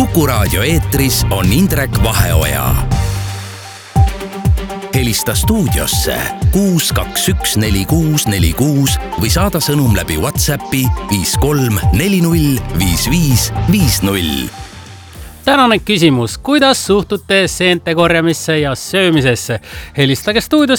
Kuku Raadio eetris on Indrek Vaheoja. Helista stuudiosse 6214646 või saada sõnum läbi WhatsAppi 53405550. Tänane küsimus, kuidas suhtute seente korjamisse ja söömisesse? Helistage stuudiosse